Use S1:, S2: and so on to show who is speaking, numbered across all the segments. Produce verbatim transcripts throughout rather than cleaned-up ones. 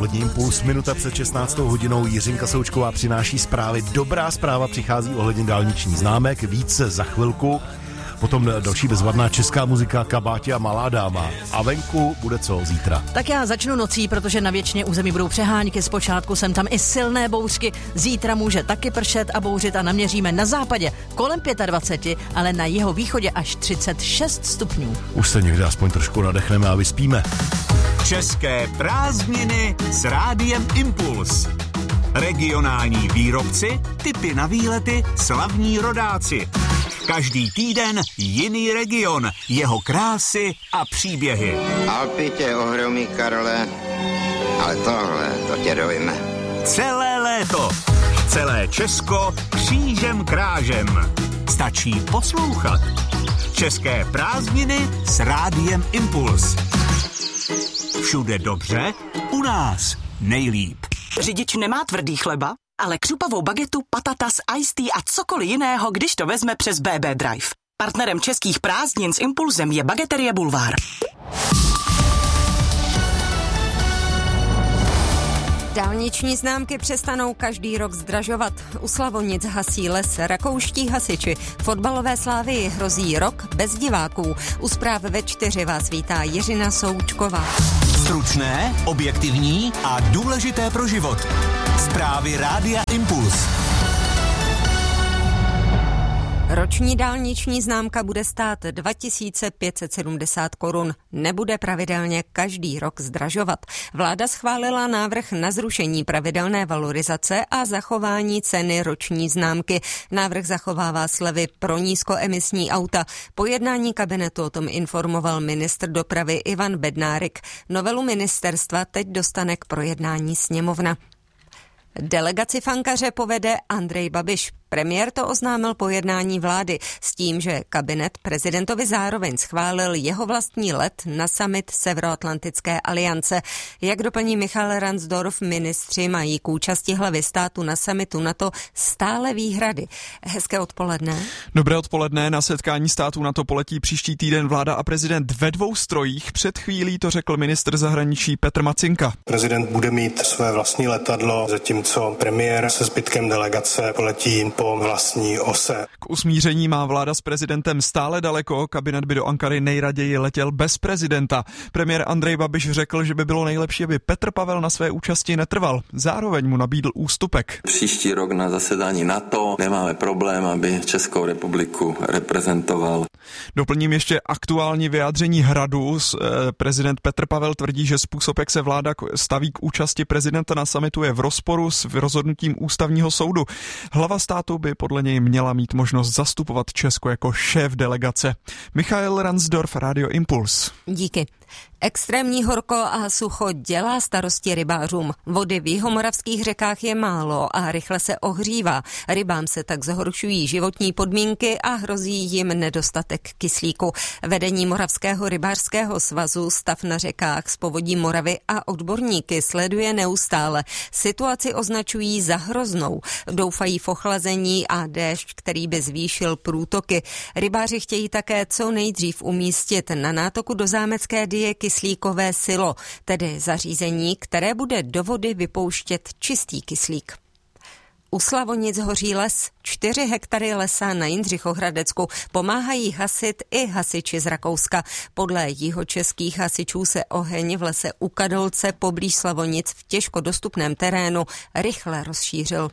S1: Polední impuls, minuta před šestnáctou hodinou. Jiřinka Součková přináší zprávy. Dobrá zpráva přichází ohledně dálničních známek, více za chvilku. Potom další bezvadná česká muzika, Kabáti a Malá dáma. A venku bude co zítra?
S2: Tak já začnu nocí, protože na většině území budou přehánky, zpočátku jsem tam i silné bouřky. Zítra může taky pršet a bouřit a naměříme na západě kolem dvacet pět, ale na jeho východě až třicet šest stupňů.
S1: Už se někde aspoň trošku nadechneme a vyspíme.
S3: České prázdniny s Rádiem Impuls. Regionální výrobci, tipy na výlety, slavní rodáci. Každý týden jiný region, jeho krásy a příběhy.
S4: Alpy tě ohromí, Karole, ale tohle, to tě dojme.
S3: Celé léto, celé Česko křížem krážem. Stačí poslouchat. České prázdniny s Rádiem Impuls. Všude dobře, u nás nejlíp.
S5: Řidič nemá tvrdý chleba, ale křupavou bagetu, patatas, iced tea a cokoliv jiného, když to vezme přes bé bé Drive. Partnerem českých prázdnin s Impulzem je Bageterie Bulvár.
S6: Dálniční známky přestanou každý rok zdražovat. U Slavonic hasí les rakouští hasiči. Fotbalové Slávii hrozí rok bez diváků. U zpráv ve čtyři vás vítá Jiřina Součková.
S3: Stručné, objektivní a důležité pro život. Zprávy Rádia Impuls.
S6: Roční dálniční známka bude stát dva tisíce pět set sedmdesát korun. Nebude pravidelně každý rok zdražovat. Vláda schválila návrh na zrušení pravidelné valorizace a zachování ceny roční známky. Návrh zachovává slevy pro nízkoemisní auta. Po jednání kabinetu o tom informoval ministr dopravy Ivan Bednárik. Novelu ministerstva teď dostane k projednání sněmovna. Delegaci Fankaře povede Andrej Babiš. Premiér to oznámil po jednání vlády s tím, že kabinet prezidentovi zároveň schválil jeho vlastní let na summit Severoatlantické aliance. Jak doplní Michal Ransdorf, ministři mají k účasti hlavy státu na summitu NATO stále výhrady. Hezké odpoledne.
S7: Dobré odpoledne. Na setkání států NATO poletí příští týden vláda a prezident ve dvou strojích. Před chvílí to řekl ministr zahraničí Petr Macinka.
S8: Prezident bude mít své vlastní letadlo, zatímco premiér se zbytkem delegace poletí po vlastní ose.
S7: K usmíření má vláda s prezidentem stále daleko, kabinet by do Ankary nejraději letěl bez prezidenta. Premiér Andrej Babiš řekl, že by bylo nejlepší, aby Petr Pavel na své účasti netrval. Zároveň mu nabídl ústupek.
S9: Příští rok na zasedání NATO nemáme problém, aby Českou republiku reprezentoval.
S7: Doplním ještě aktuální vyjádření Hradu. Prezident Petr Pavel tvrdí, že způsob, jak se vláda staví k účasti prezidenta na summitu, je v rozporu s rozhodnutím ústavního soudu. Hlava státu by podle něj měla mít možnost zastupovat Česko jako šéf delegace. Michael Ransdorf, Radio Impuls.
S6: Díky. Extrémní horko a sucho dělá starosti rybářům. Vody v jihomoravských řekách je málo a rychle se ohřívá. Rybám se tak zhoršují životní podmínky a hrozí jim nedostatek kyslíku. Vedení Moravského rybářského svazu stav na řekách z povodí Moravy a odborníky sleduje neustále. Situaci označují za hroznou. Doufají v ochlazení a déšť, který by zvýšil průtoky. Rybáři chtějí také co nejdřív umístit na nátoku do Zámecké Dyje kyslíkové silo, tedy zařízení, které bude do vody vypouštět čistý kyslík. U Slavonic hoří les. Čtyři hektary lesa na Jindřichohradecku pomáhají hasit i hasiči z Rakouska. Podle jihočeských hasičů se oheň v lese u Kadolce poblíž Slavonic v těžko dostupném terénu rychle rozšířil.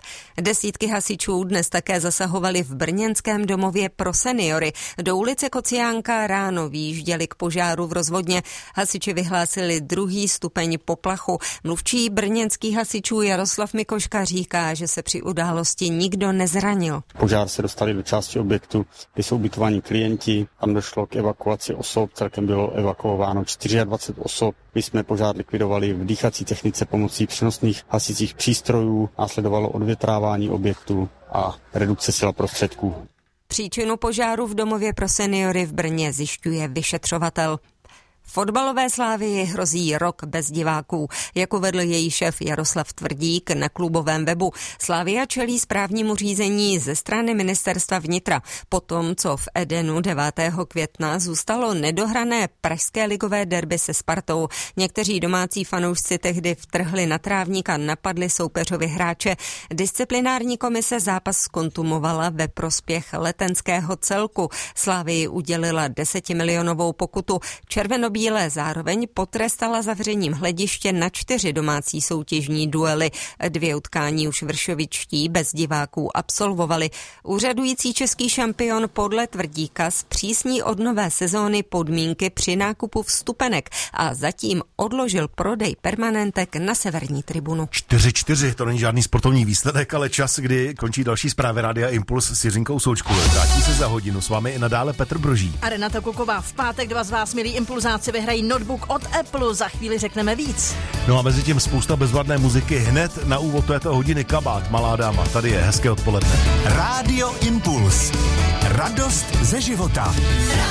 S6: Desítky hasičů dnes také zasahovali v brněnském domově pro seniory. Do ulice Kociánka ráno vyjížděli k požáru v rozvodně. Hasiči vyhlásili druhý stupeň poplachu. Mluvčí brněnských hasičů Jaroslav Mikoška říká, že se při události nikdo nezranil.
S10: Požár se dostali do části objektu, kde jsou ubytovaní klienti. Tam došlo k evakuaci osob, celkem bylo evakuováno dvacet čtyři osob. My jsme požár likvidovali v dýchací technice pomocí přenosných hasicích přístrojů, následovalo odvětrávání objektu a redukce sil prostředků.
S6: Příčinu požáru v domově pro seniory v Brně zjišťuje vyšetřovatel. Fotbalové Slávii hrozí rok bez diváků. Jak uvedl její šéf Jaroslav Tvrdík na klubovém webu, Slavia čelí správnímu řízení ze strany ministerstva vnitra. Potom, co v Edenu devátého května zůstalo nedohrané pražské ligové derby se Spartou, někteří domácí fanoušci tehdy vtrhli na trávník a napadli soupeřovi hráče. Disciplinární komise zápas zkontumovala ve prospěch letenského celku. Slavii udělila desetimilionovou pokutu. Červenobílé zároveň potrestala zavřením hlediště na čtyři domácí soutěžní duely. Dvě utkání už vršovičtí bez diváků absolvovali. Úřadující český šampion podle Tvrdíka zpřísní od nové sezóny podmínky při nákupu vstupenek a zatím odložil prodej permanentek na severní tribunu.
S1: čtyři čtyři, to není žádný sportovní výsledek, ale čas, kdy končí další zprávy Rádia Impuls s Jiřinkou Součkovou. Vrátí se za hodinu, s vámi i nadále Petr Broží.
S2: A Renata Kuková. V pátek dva z vás, milí impulzáci, vyhrají notebook od Apple. Za chvíli řekneme víc.
S1: No a mezi tím spousta bezvadné muziky hned na úvod této hodiny. Kabát, Malá dáma. Tady je hezké odpoledne.
S3: Rádio Impuls. Radost ze života.